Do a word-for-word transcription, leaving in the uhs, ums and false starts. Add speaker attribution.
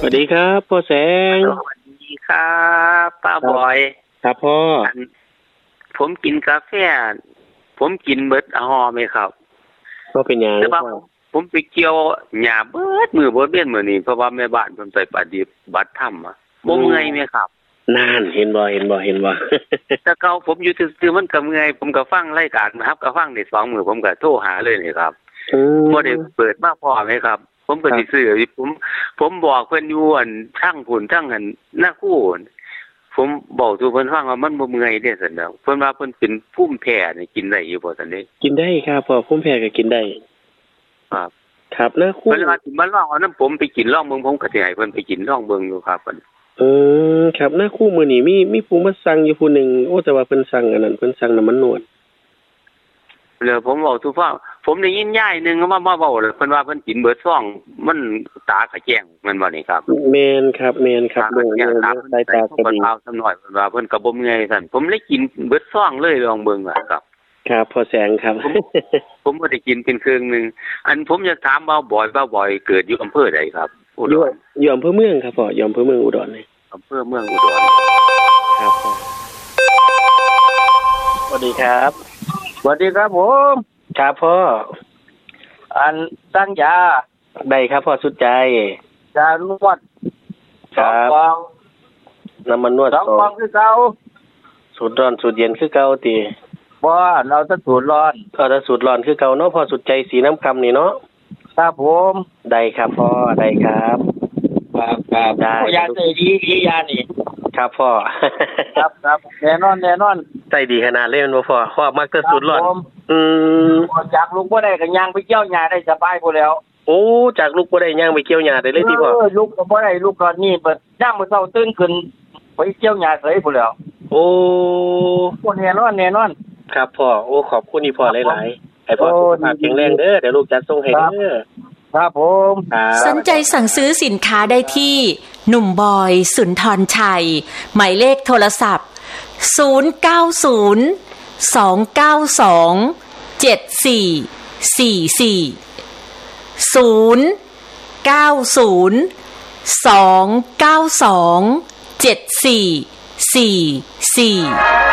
Speaker 1: สวัสดีครับพ่อแสง
Speaker 2: สวัสดีครับป้าบอย
Speaker 1: ครับพ่อ
Speaker 2: ผมกินกาแฟผมกินเบิดห่อไหมครับ
Speaker 1: ก็เป็นอย่าง
Speaker 2: แต่ว่าผมไปเกี่ยวหญ้าเบิดมือเบิดเบี้ยนมื้อนี้เพราะว่าแม่บ้านเพิ่นไปปฏิบัติธรรมอ่ะบ่เมื่อยแม่ครับ
Speaker 1: นานเห็นบ่เห็นบ่เห็นบ่
Speaker 2: แต่เก่าผมอยู่ซื่อๆมันก็เมื่อยผมก็ฟังรายการนะครับก็ฟังได้สองมื้อผมก็โทรหาเลยนี่ครับบ่ได้เปิดมาพอไหมครับผมก็สิซื้อผมผมบอกเพิ่นอยู่อันทั้งพุ่นทั้งอันหน้าคู่ผมบอกสู่เพิ่นฟังว่ามันบ่เมื่อยเด้ซั่นดอกเพิ่นว่าเพิ่นเป็นภูมิแพ้นี่กินได้อยู่บ่ซั่นเด้
Speaker 1: กินได้ครับพ่อภูมิแพ้ก็กินได้
Speaker 2: ครับ
Speaker 1: ครับหน้าคู่
Speaker 2: เพิ่นว่าสิมาลองเอาน้ำผมไปกินลองเบิ่งผมก็สิให้เพิ่นไปกินลองเบิ่งอยู่ครับเพิ่น
Speaker 1: เออครับหน้าคู่มื้อนี้มีมีผู้มาสั่งอยู่ผู้นึงโอ้แต่ว่าเพิ่นสั่งอันนั้นเพิ่นสั่งน้ำมันนวด
Speaker 2: แล้วผมเว้าสู่ฟังผมได้ยินยายนึงมามาเว้าเพิ่นว่าเพิ่นกินเบิดซองมันตาขะแจ้งแม่นบ่นี่ครับ
Speaker 1: แม่นครับแม่นครับเรื่องเรื่องสายตาก็ดี
Speaker 2: เพิ่นเอาซำน้อยเพิ่นว่าเพิ่นก็บ่เมื่อยซั่นผมเลยกินเบิดซองเลยลองเบิ่งว่าครับ
Speaker 1: ครับพ่อแสงครับ
Speaker 2: ผมบ่ได้กินเป็นครึ่งนึงอันผมอยากถามบ่าวบ่อยบ่าวบ่อยเกิดอยู่อำเภอใดครับ
Speaker 1: อุดรอยู่อำเภอเมืองครับพ่ออยู่อำเภอเมืองอุดรนี่
Speaker 2: อำเภอเมืองอุดร
Speaker 1: ครับพ่อสวัสดีครับ
Speaker 3: สวัสดีครับผม
Speaker 1: ครับพ่อ
Speaker 3: อันตั้งยา
Speaker 1: ได้ครับพ่อสุดใจ
Speaker 3: ยานวด
Speaker 1: ครับน้ำมันนวด
Speaker 3: สองฟองคือเก่า
Speaker 1: สูตรร้อนสูตรเย็นคือเก่าติ
Speaker 3: บ่เราจะสูตรร้อน
Speaker 1: เอาแต่สูตรร้อนคือเก่าเนาะพ่อสุดใจสีน้ำคำนี่เนาะ
Speaker 3: ครับผม
Speaker 1: ได้ครับพ่อได้ครับ
Speaker 3: ครับครับได้ยาใจดีดียานี่
Speaker 1: ครับพ่อ
Speaker 3: ครับครับแน่นอนแน่นอน
Speaker 1: ใจดีขนาดเล่นบ่พ่อพ่อมักแต่สูตรร้อนอืม
Speaker 3: จากลูกบ่ได้ก็ย่างไปเกี่ยวหญ้าได้สบายพุ่นแล้ว
Speaker 1: โอ้จากลูกบ่ได้ย่างไปเกี่ยวหญ้าได้เลยติพ่อ
Speaker 3: เออลูกก็บ่ได้ลูกก็นี่เบิดย่างมื้อเช้าตื่นขึ้นไปเกี่ยวหญ้าเสยพุ่นแล้ว
Speaker 1: โอ้
Speaker 3: บ่แน่นอนแน่นอน
Speaker 1: ครับพ่อโอ้ขอบคุณนี่พ่อหลายๆให้พ่อสุขภาพแข็งแรงเด้อเดี๋ยวลูกจัดส่งให้เด้อ
Speaker 3: ครับผม
Speaker 4: สนใจสั่งซื้อสินค้าได้ที่หนุ่มบอยสุนทรชัยหมายเลขโทรศัพท์ศูนย์ เก้า ศูนย์ สอง เก้า สอง เจ็ด สี่ สี่ สี่ ศูนย์ เก้า ศูนย์ สอง เก้า สอง เจ็ด สี่ สี่ สี่